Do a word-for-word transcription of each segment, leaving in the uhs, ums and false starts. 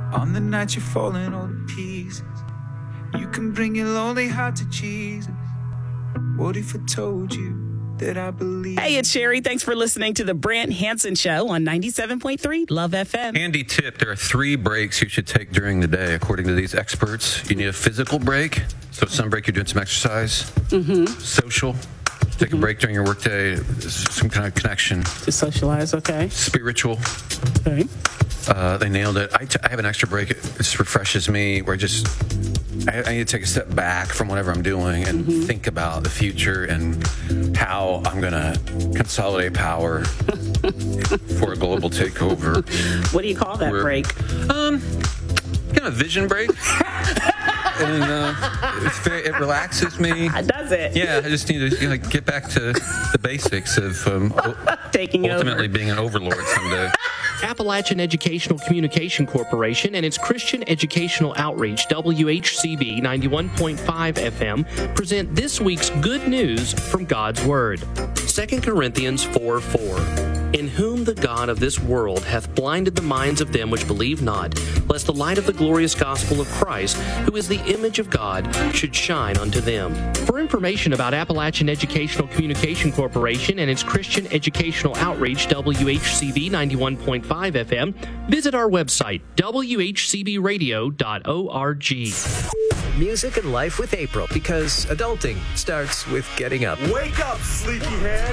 On the night you're falling all to pieces, you can bring your lonely heart to Jesus. What if I told you that I believe? Hey, it's Sherry. Thanks for listening to the Brant Hansen Show on ninety-seven point three Love F M. Handy tip, there are three breaks you should take during the day, according to these experts. You need a physical break. So some break, you're doing some exercise. Mm-hmm. Social. Take mm-hmm. a break during your workday. Some kind of connection. To socialize, okay. Spiritual. Okay. Uh, they nailed it. I, t- I have an extra break. It just refreshes me where I just... I, I need to take a step back from whatever I'm doing and mm-hmm. think about the future and how I'm going to consolidate power for a global takeover. What do you call that We're, break? Um, kind of a vision break. And uh, it's very, it relaxes me. Does it? Yeah, I just need to you know, get back to the basics of um, taking ultimately over. being an overlord someday. Appalachian Educational Communication Corporation and its Christian Educational Outreach, W H C B ninety-one point five F M, present this week's good news from God's Word. Second Corinthians four four. In whom the God of this world hath blinded the minds of them which believe not, lest the light of the glorious gospel of Christ, who is the image of God, should shine unto them. For information about Appalachian Educational Communication Corporation and its Christian Educational Outreach, W H C B ninety-one point five F M, visit our website, w h c b radio dot org. Music and life with April, because adulting starts with getting up. Wake up, sleepyhead!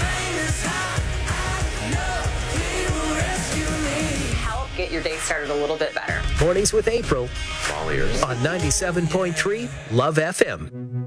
Help get your day started a little bit better. Mornings with April on ninety-seven point three Love F M.